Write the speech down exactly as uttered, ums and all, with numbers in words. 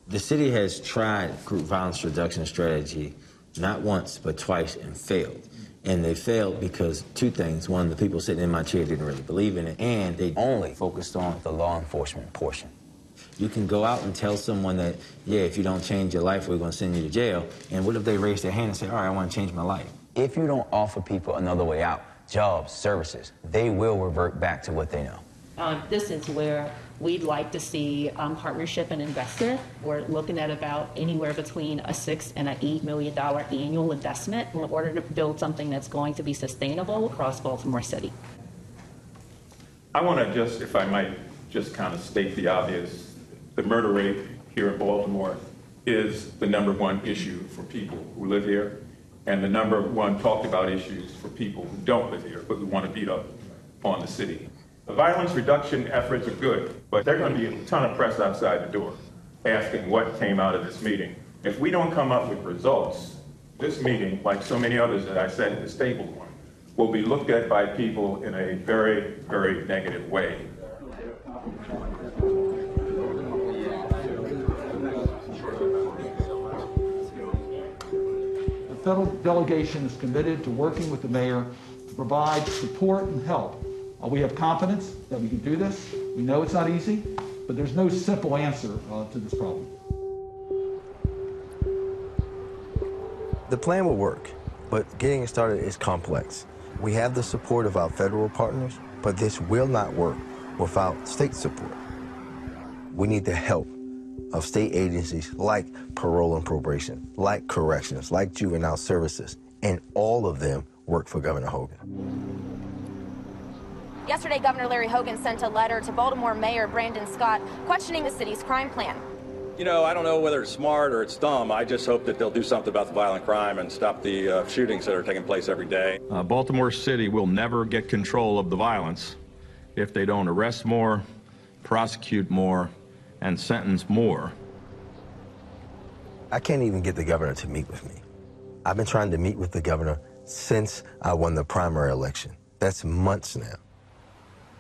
The city has tried group violence reduction strategy not once, but twice, and failed. And they failed because two things. One, the people sitting in my chair didn't really believe in it, and they only focused on the law enforcement portion. You can go out and tell someone that, yeah, if you don't change your life, we're going to send you to jail. And what if they raise their hand and say, all right, I want to change my life? If you don't offer people another way out, jobs, services, they will revert back to what they know. Um, this is where we'd like to see um, partnership and investment. We're looking at about anywhere between a six and an eight million dollar annual investment in order to build something that's going to be sustainable across Baltimore City. I want to just, if I might, just kind of state the obvious. The murder rate here in Baltimore is the number one issue for people who live here, and the number one talked about issues for people who don't live here but who want to beat up on the city. The violence reduction efforts are good, but there are going to be a ton of press outside the door asking what came out of this meeting. If we don't come up with results, this meeting, like so many others that I said at this table one, will be looked at by people in a very, very negative way. The federal delegation is committed to working with the mayor to provide support and help. Uh, we have confidence that we can do this. We know it's not easy, but there's no simple answer uh, to this problem. The plan will work, but getting it started is complex. We have the support of our federal partners, but this will not work without state support. We need the help of state agencies like parole and probation, like corrections, like juvenile services, and all of them work for Governor Hogan. Yesterday, Governor Larry Hogan sent a letter to Baltimore Mayor Brandon Scott questioning the city's crime plan. You know, I don't know whether it's smart or it's dumb. I just hope that they'll do something about the violent crime and stop the uh, shootings that are taking place every day. Uh, Baltimore City will never get control of the violence if they don't arrest more, prosecute more, and sentence more. I can't even get the governor to meet with me. I've been trying to meet with the governor since I won the primary election. That's months now.